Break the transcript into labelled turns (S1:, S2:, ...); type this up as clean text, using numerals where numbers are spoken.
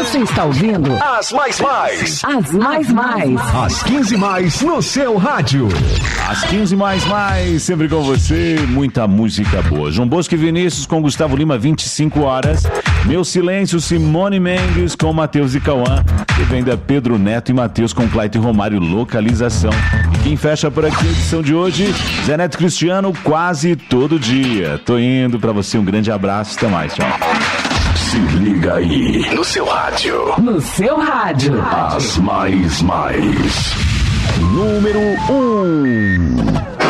S1: Você está ouvindo
S2: As Mais Mais.
S1: As Mais Mais.
S2: As 15 Mais no seu rádio.
S3: As 15 Mais Mais, sempre com você, muita música boa. João Bosco e Vinícius com Gustavo Lima, 25 horas. Meu Silêncio, Simone Mendes com Matheus e Cauã. E vem da Pedro Neto e Matheus com Clayton e Romário, Localização. E quem fecha por aqui a edição de hoje, Zé Neto Cristiano, Quase Todo Dia. Tô indo pra você, um grande abraço, até mais, tchau.
S2: Se liga aí no seu rádio.
S1: No seu rádio.
S2: As Mais Mais.
S3: Número 1.